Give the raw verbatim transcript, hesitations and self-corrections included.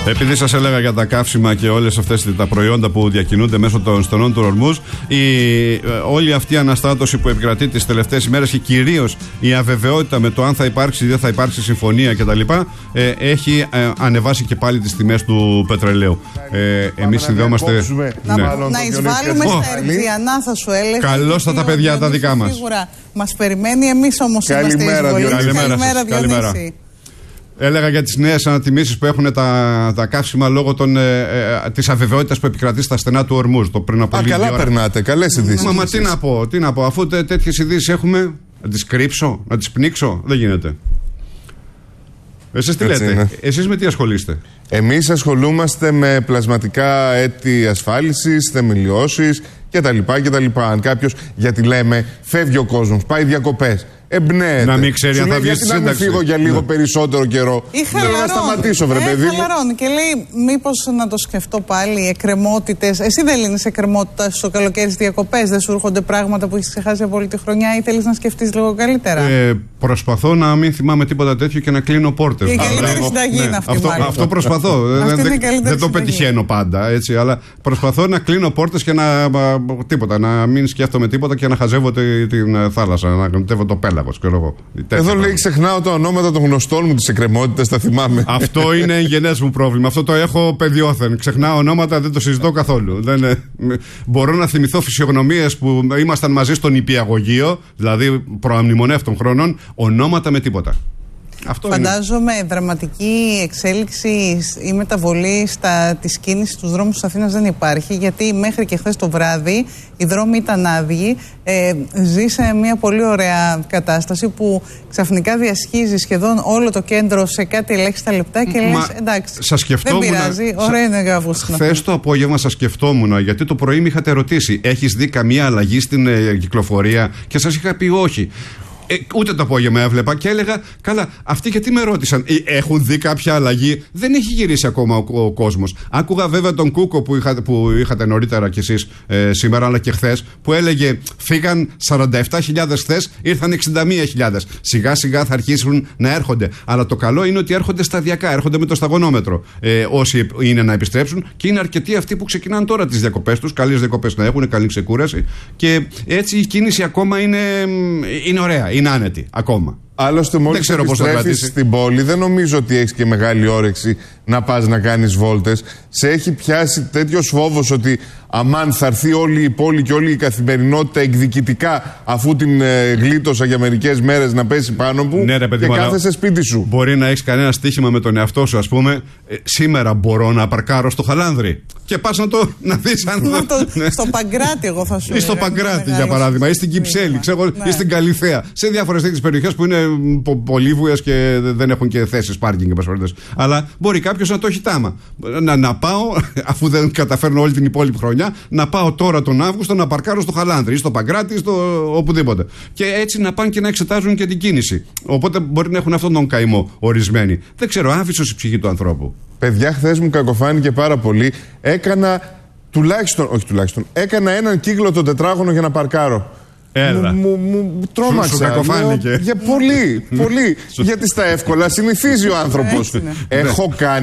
Επειδή σας έλεγα για τα καύσιμα και όλες αυτές τα προϊόντα που διακινούνται μέσω των στενών του Ορμούζ, η, όλη αυτή η αναστάτωση που επικρατεί τις τελευταίες ημέρες και κυρίως η αβεβαιότητα με το αν θα υπάρξει ή δεν θα υπάρξει συμφωνία κτλ. Ε, έχει ε, ανεβάσει και πάλι τις τιμές του πετρελαίου. Ε, εμείς συνδεόμαστε. Να, ναι. να εισβάλλουμε oh. στα Ερτζιανά, θα σου έλεγα. Καλώς θα τα παιδιά τα δικά μας. Σίγουρα μας περιμένει, εμείς όμως είμαστε εισβολείς. Καλημέρα, καλημέρα. Έλεγα για τις νέες ανατιμήσεις που έχουν τα, τα καύσιμα λόγω των, ε, ε, της αβεβαιότητας που επικρατεί στα στενά του Ορμούζ. Το πριν από Α, καλά ώρα. Περνάτε, καλές ειδήσεις. Μα, μα τι να πω, τι να πω, αφού τέ, τέτοιες ειδήσεις έχουμε, να τις κρύψω, να τις πνίξω, δεν γίνεται. Εσείς τι λέτε, είναι. Εσείς με τι ασχολείστε? Εμείς ασχολούμαστε με πλασματικά έτη ασφάλισης, θεμελιώσεις κτλ. Αν κάποιος, γιατί λέμε, φεύγει ο κόσμος, πάει διακοπές. Εμπνέεται. Να μην ξέρει αν θα βγει στη σύνταξη. Να μην φύγω για λίγο ναι. περισσότερο καιρό. Θέλω να σταματήσω, βρε ε, παιδί μου. Χαλαρώνει και λέει, μήπως να το σκεφτώ πάλι, εκκρεμότητες. Εσύ δεν λύνεις εκκρεμότητα στο καλοκαίρι στις διακοπές? Δεν σου έρχονται πράγματα που έχεις ξεχάσει από όλη τη χρονιά ή θέλεις να σκεφτείς λίγο καλύτερα? Ε, προσπαθώ να μην θυμάμαι τίποτα τέτοιο και να κλείνω πόρτες. Η καλύτερη συνταγή είναι αυτή. Αυτό, αυτό προσπαθώ. δεν, δεν το πετυχαίνω πάντα, έτσι, αλλά προσπαθώ να κλείνω πόρτες και να. Τίποτα, να μην σκέφτομαι τίποτα και να χαζεύω την θάλασσα, να κατέβω το πέλαγος. Εδώ λέει ξεχνάω τα ονόματα των γνωστών μου, τις εκκρεμότητες, τα θυμάμαι. Αυτό είναι εγγενές μου πρόβλημα. Αυτό το έχω παιδιόθεν. Ξεχνάω ονόματα, δεν το συζητώ καθόλου. Δεν, ε, μπορώ να θυμηθώ φυσιογνωμίες που ήμασταν μαζί στον νηπιαγωγείο, δηλαδή προαμνημονεύτων χρόνων, ονόματα με τίποτα. Αυτό Φαντάζομαι είναι. Δραματική εξέλιξη ή μεταβολή στα, της κίνησης στους δρόμους της Αθήνας δεν υπάρχει, γιατί μέχρι και χθες το βράδυ οι δρόμοι ήταν άδειοι. Ε, ζει σε μια πολύ ωραία κατάσταση που ξαφνικά διασχίζει σχεδόν όλο το κέντρο σε κάτι ελάχιστα λεπτά και Μα, λες εντάξει, σας σκεφτόμουν, δεν πειράζει, σα, ωραία είναι γάβος. Χθες το απόγευμα σας σκεφτόμουν, γιατί το πρωί με είχατε ρωτήσει, έχεις δει καμία αλλαγή στην ε, κυκλοφορία? Και σας είχα πει όχι. Ε, ούτε το απόγευμα έβλεπα και έλεγα, καλά, αυτοί γιατί με ρώτησαν, έχουν δει κάποια αλλαγή? Δεν έχει γυρίσει ακόμα ο, ο κόσμος. Άκουγα βέβαια τον Κούκο που, είχα, που είχατε νωρίτερα κι εσείς ε, σήμερα, αλλά και χθες, που έλεγε φύγαν σαράντα επτά χιλιάδες χθες, ήρθαν εξήντα μία χιλιάδες. Σιγά σιγά θα αρχίσουν να έρχονται. Αλλά το καλό είναι ότι έρχονται σταδιακά, έρχονται με το σταγονόμετρο. Ε, όσοι είναι να επιστρέψουν, και είναι αρκετοί αυτοί που ξεκινάνε τώρα τις διακοπές τους. Καλές διακοπές να έχουν, καλή ξεκούραση. Και έτσι η κίνηση ακόμα είναι, είναι ωραία. Είναι άνετη ακόμα. Άλλωστε, μόλις επιστρέφεις στην πόλη, δεν νομίζω ότι έχεις και μεγάλη όρεξη να πας να κάνεις βόλτες. Σε έχει πιάσει τέτοιος φόβος ότι αμάν θα έρθει όλη η πόλη και όλη η καθημερινότητα εκδικητικά, αφού την ε, γλίτωσα για μερικές μέρες, να πέσει πάνω μου, ναι, ρε, παιδί, και κάθεσαι σπίτι σου. Μπορεί να έχεις κανένα στοίχημα με τον εαυτό σου, ας πούμε. Ε, σήμερα μπορώ να παρκάρω στο Χαλάνδρι. Και πας να το να δεις αν. Να το, στο Παγκράτη, εγώ θα σου ή στο Παγκράτη, για παράδειγμα, ή στην Κυψέλη, ξέρω, ναι. ή στην Καλιθέα. Σε διάφορες τέτοιες περιοχές που είναι πολύβουες και δεν έχουν και θέσεις πάρκινγκ. Αλλά μπορεί κάποιος να το έχει τάμα. Να, να πάω, αφού δεν καταφέρνω όλη την υπόλοιπη χρονιά, να πάω τώρα τον Αύγουστο να παρκάρω στο Χαλάνδρι ή στο Παγκράτη ή στο οπουδήποτε. Και έτσι να πάνε και να εξετάζουν και την κίνηση. Οπότε μπορεί να έχουν αυτόν τον καημό ορισμένοι. Δεν ξέρω, άφησος η ψυχή του ανθρώπου. Παιδιά, χθες μου κακοφάνηκε πάρα πολύ. Έκανα τουλάχιστον, όχι τουλάχιστον, έκανα έναν κύκλο το τετράγωνο για να παρκάρω. Έλα. Μου, μου, μου τρόμαξα. Σου, σου κακοφάνηκε. Για πολύ, πολύ. Γιατί στα εύκολα συνηθίζει ο άνθρωπος. Έχω κάνει